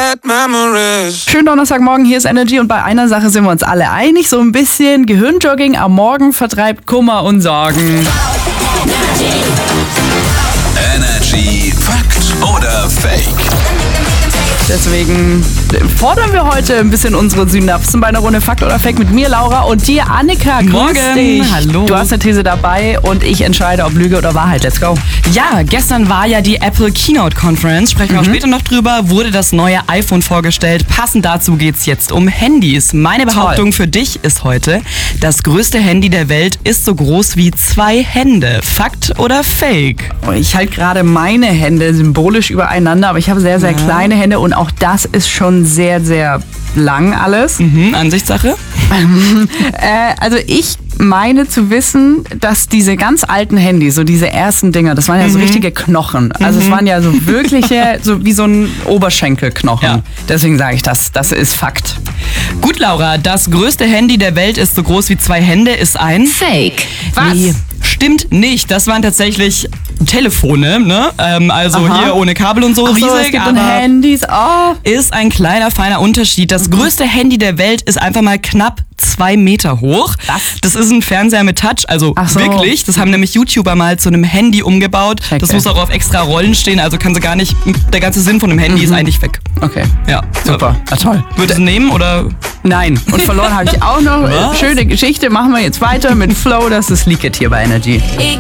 Schönen Donnerstagmorgen, hier ist Energy und bei einer Sache sind wir uns alle einig. So ein bisschen Gehirnjogging am Morgen vertreibt Kummer und Sorgen. Energy Fakt oder Fake? Deswegen fordern wir heute ein bisschen unsere Synapsen bei einer Runde Fakt oder Fake mit mir, Laura, und dir, Annika. Grüß Morgen. dich. Hallo. Du hast eine These dabei und ich entscheide, ob Lüge oder Wahrheit. Let's go. Ja, gestern war ja die Apple Keynote Conference, sprechen wir auch später noch drüber, wurde das neue iPhone vorgestellt. Passend dazu geht's jetzt um Handys. Meine Behauptung für dich ist heute, das größte Handy der Welt ist so groß wie 2 Hände. Fakt oder Fake? Ich halte gerade meine Hände symbolisch übereinander, aber ich habe sehr, sehr kleine Hände und auch das ist schon sehr, sehr lang alles. Ansichtssache? Also ich meine zu wissen, dass diese ganz alten Handys, so diese ersten Dinger, das waren ja so richtige Knochen. Also es waren ja so wirkliche, so wie so ein Oberschenkelknochen. Ja. Deswegen sage ich, das ist Fakt. Gut, Laura, das größte Handy der Welt ist so groß wie 2 Hände, ist ein Fake. Was? Nee, stimmt nicht. Das waren tatsächlich Telefone, ne? Also Aha. hier ohne Kabel und so, Ach so, es riesig, gibt dann aber Handys. Oh. ist ein kleiner, feiner Unterschied. Das größte Handy der Welt ist einfach mal knapp 2 Meter hoch. Was? Das ist ein Fernseher mit Touch, also Ach so. wirklich. Das haben nämlich YouTuber mal zu einem Handy umgebaut. Okay. Das muss auch auf extra Rollen stehen, also kann sie gar nicht, der ganze Sinn von dem Handy ist eigentlich weg. Okay, Ja, super. Ja, toll. Würdest du nehmen oder? Nein. Und verloren habe ich auch noch. Was? Schöne Geschichte. Machen wir jetzt weiter mit Flow. Das ist Leaked hier bei Energy. Ich